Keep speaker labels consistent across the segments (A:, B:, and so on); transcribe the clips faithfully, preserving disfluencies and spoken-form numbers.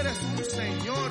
A: eres un señor.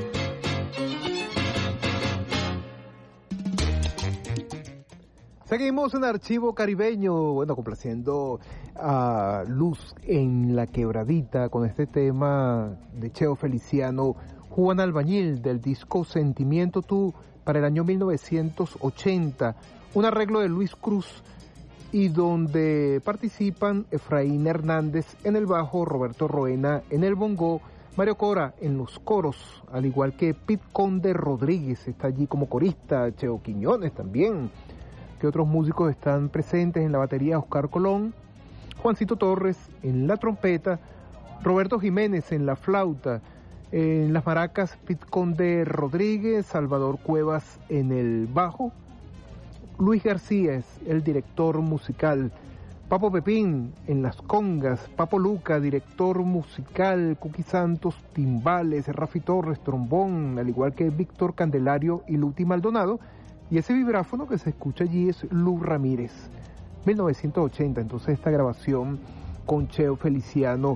B: Seguimos en Archivo Caribeño, bueno, complaciendo a Luz en la Quebradita con este tema de Cheo Feliciano, Juan Albañil, del disco Sentimiento Tú, para el año mil novecientos ochenta, un arreglo de Luis Cruz y donde participan Efraín Hernández en el bajo, Roberto Roena en el bongo, Mario Cora en los coros, al igual que Pit Conde Rodríguez está allí como corista, Cheo Quiñones también, que otros músicos están presentes en la batería, Oscar Colón, Juancito Torres en la trompeta, Roberto Jiménez en la flauta, en las maracas Pit Conde Rodríguez, Salvador Cuevas en el bajo, Luis García es el director musical, Papo Pepín en las congas, Papo Luca, director musical, Cuqui Santos, timbales, Rafi Torres, trombón, al igual que Víctor Candelario y Luti Maldonado, y ese vibráfono que se escucha allí es Lu Ramírez, mil novecientos ochenta, entonces esta grabación con Cheo Feliciano,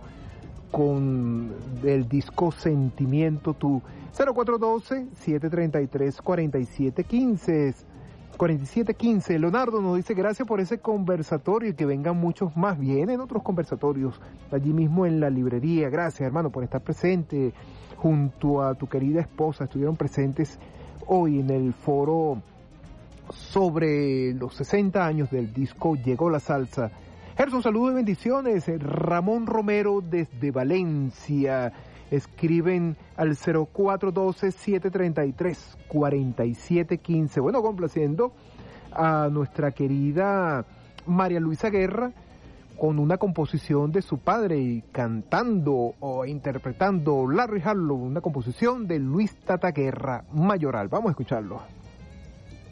B: con el disco Sentimiento Tú. Cero cuatro uno dos, siete tres tres, cuatro siete uno cinco, cuarenta y siete quince. Leonardo nos dice gracias por ese conversatorio y que vengan muchos más. Vienen otros conversatorios allí mismo en la librería. Gracias, hermano, por estar presente junto a tu querida esposa. Estuvieron presentes hoy en el foro sobre los sesenta años del disco Llegó la Salsa. Gerson, saludos y bendiciones. Ramón Romero desde Valencia. Escriben al cero cuatro uno dos, siete tres tres, cuatro siete uno cinco. Bueno, complaciendo a nuestra querida María Luisa Guerra con una composición de su padre y cantando o interpretando Larry Harlow, una composición de Luis Tata Guerra Mayoral. Vamos a escucharlo.